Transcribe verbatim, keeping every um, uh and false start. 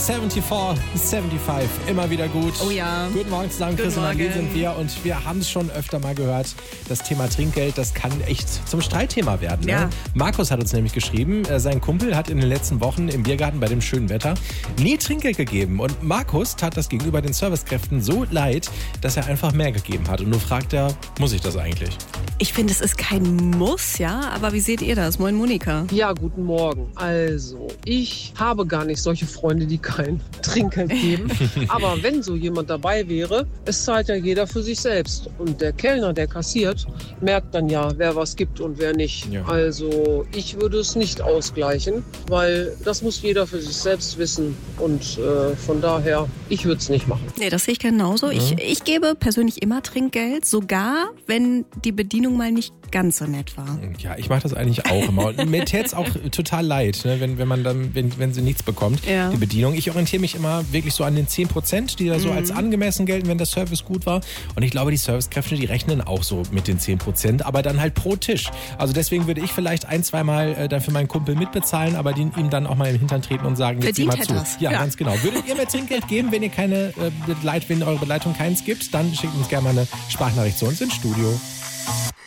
vierundsiebzig, fünfundsiebzig, immer wieder gut. Oh ja. Guten Morgen zusammen, Guten Chris und Aline Morgen. sind wir und wir haben es schon öfter mal gehört, das Thema Trinkgeld, das kann echt zum Streitthema werden. Ja. Ne? Markus hat uns nämlich geschrieben, äh, sein Kumpel hat in den letzten Wochen im Biergarten bei dem schönen Wetter nie Trinkgeld gegeben und Markus tat das gegenüber den Servicekräften so leid, dass er einfach mehr gegeben hat und nur fragt er, muss ich das eigentlich? Ich finde, es ist kein Muss, ja, aber wie seht ihr das? Moin Monika. Ja, guten Morgen. Also, ich habe gar nicht solche Freunde, die kein Trinkgeld geben. Aber wenn so jemand dabei wäre, es zahlt ja jeder für sich selbst. Und der Kellner, der kassiert, merkt dann ja, wer was gibt und wer nicht. Ja. Also, ich würde es nicht ausgleichen, weil das muss jeder für sich selbst wissen. Und äh, von daher, ich würde es nicht machen. Nee, das sehe ich genauso. Ich, ich gebe persönlich immer Trinkgeld, sogar wenn die Bedienung mal nicht ganz so nett war. Ja, ich mache das eigentlich auch immer. Und mir tät's auch total leid, ne, wenn, wenn man dann, wenn, wenn sie nichts bekommt, Ja. die Bedienung. Ich orientiere mich immer wirklich so an den zehn Prozent, die da so als angemessen gelten, wenn der Service gut war. Und ich glaube, die Servicekräfte, die rechnen auch so mit den zehn Prozent, aber dann halt pro Tisch. Also deswegen würde ich vielleicht ein, zweimal äh, dann für meinen Kumpel mitbezahlen, aber den, ihm dann auch mal im Hintern treten und sagen, jetzt sieh Verdient mal hätte zu. er's. Ja, Ja. ganz genau. Würdet ihr mir Trinkgeld geben, wenn ihr keine äh, Beleit- wenn eure Beleitung keins gibt, dann schickt uns gerne mal eine Sprachnachricht zu uns ins Studio.